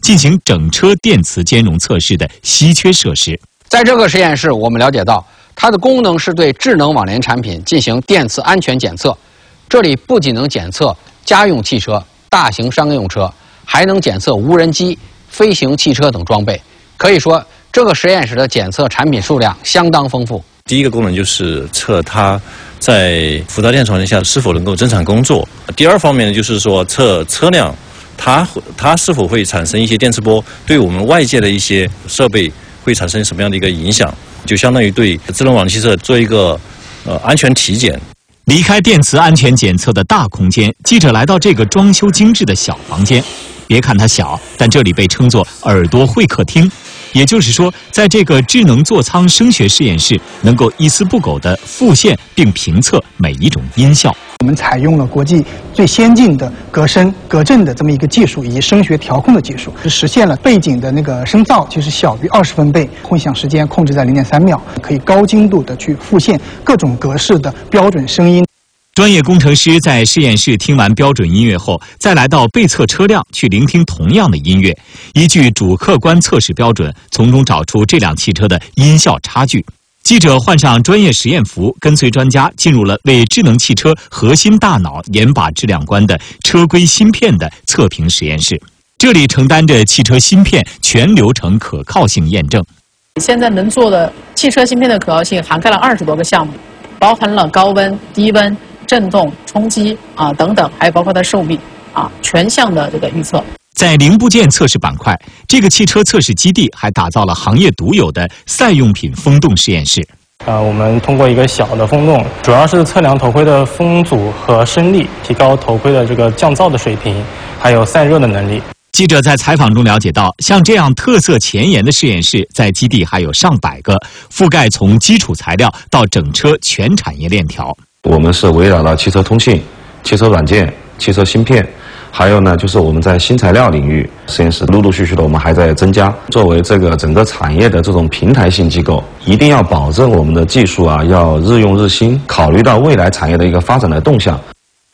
进行整车电磁兼容测试的稀缺设施。 在这个实验室，我们了解到，它的功能是对智能网联产品进行电磁安全检测。这里不仅能检测家用汽车、大型商用车，还能检测无人机、飞行汽车等装备。可以说，这个实验室的检测产品数量相当丰富。 第一个功能就是测它在复杂电场景下是否能够正常工作。第二方面呢，就是说测车辆它是否会产生一些电磁波，对我们外界的一些设备会产生什么样的一个影响，就相当于对智能网联汽车做一个安全体检。 离开电磁安全检测的大空间，记者来到这个装修精致的小房间。别看它小，但这里被称作耳朵会客厅。也就是说，在这个智能座舱声学实验室，能够一丝不苟地复现并评测每一种音效。 我们采用了国际最先进的隔声隔震的这么一个技术，以及声学调控的技术，实现了背景的那个声噪就是小于20分贝，混响时间控制在0.3秒，可以高精度的去复现各种格式的标准声音。 专业工程师在实验室听完标准音乐后，再来到被测车辆去聆听同样的音乐，依据主客观测试标准，从中找出这辆汽车的音效差距。记者换上专业实验服，跟随专家进入了为智能汽车核心大脑严把质量关的车规芯片的测评实验室。这里承担着汽车芯片全流程可靠性验证。 现在能做的汽车芯片的可靠性涵盖了20多个项目，包含了高温、低温、震动、冲击等等，还有包括它寿命全项的这个预测。 在零部件测试板块，这个汽车测试基地还打造了行业独有的赛用品风洞实验室。 我们通过一个小的风洞，主要是测量头盔的风阻和升力，提高头盔的这个降噪的水平，还有散热的能力。 记者在采访中了解到，像这样特色前沿的实验室，在基地还有上百个，覆盖从基础材料到整车全产业链条。 我们是围绕了汽车通信、汽车软件、汽车芯片，还有呢，就是我们在新材料领域实验室陆陆续续的我们还在增加。作为这个整个产业的这种平台性机构，一定要保证我们的技术要日用日新，考虑到未来产业的一个发展的动向。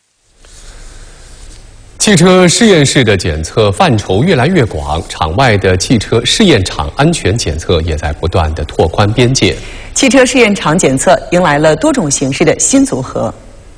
汽车试验室的检测范畴越来越广，场外的汽车试验场安全检测也在不断的拓宽边界。 汽车试验场检测迎来了多种形式的新组合。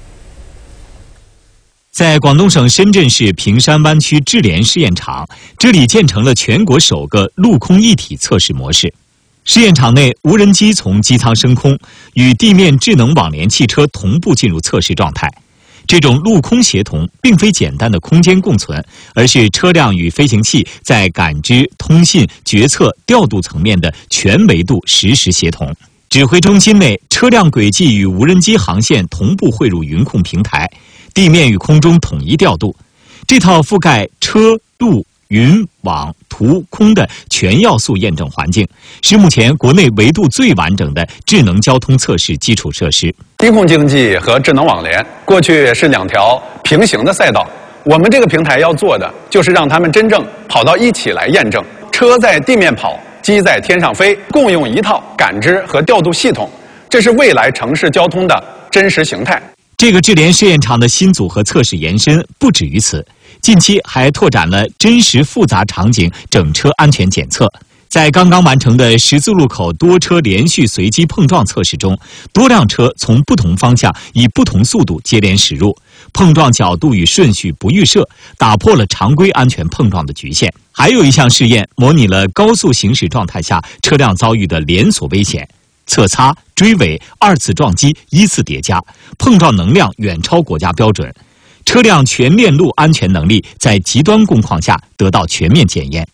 在广东省深圳市平山湾区智联试验场，这里建成了全国首个陆空一体测试模式。试验场内，无人机从机舱升空，与地面智能网联汽车同步进入测试状态。这种陆空协同并非简单的空间共存，而是车辆与飞行器在感知、通信、决策、调度层面的全维度实时协同。指挥中心内，车辆轨迹与无人机航线同步汇入云控平台，地面与空中统一调度。这套覆盖车、路、云、网、图、空的全要素验证环境，是目前国内维度最完整的智能交通测试基础设施。 低空经济和智能网联过去是2条平行的赛道，我们这个平台要做的就是让他们真正跑到一起来验证。车在地面跑，机在天上飞，共用一套感知和调度系统，这是未来城市交通的真实形态。 这个智联试验场的新组合测试延伸不止于此，近期还拓展了真实复杂场景整车安全检测。在刚刚完成的十字路口多车连续随机碰撞测试中，多辆车从不同方向以不同速度接连驶入，碰撞角度与顺序不预设，打破了常规安全碰撞的局限。还有一项试验模拟了高速行驶状态下车辆遭遇的连锁危险，侧擦、追尾、2次撞击依次叠加，碰撞能量远超国家标准，车辆全链路安全能力在极端工况下得到全面检验。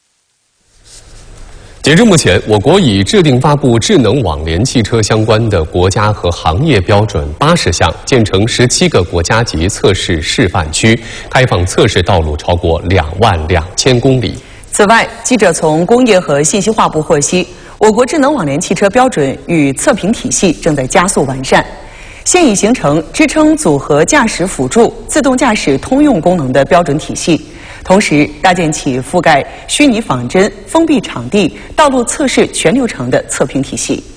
截至目前，我国已制定发布智能网联汽车相关的国家和行业标准80项，建成17个国家级测试示范区，开放测试道路超过22000公里。 此外，记者从工业和信息化部获悉，我国智能网联汽车标准与测评体系正在加速完善，现已形成支撑组合驾驶辅助、自动驾驶通用功能的标准体系。同时，搭建起覆盖虚拟仿真、封闭场地、道路测试全流程的测评体系。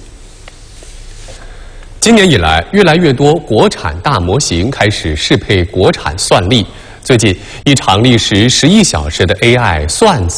今年以来，越来越多国产大模型开始适配国产算力。最近，一场历时11小时的 AI 算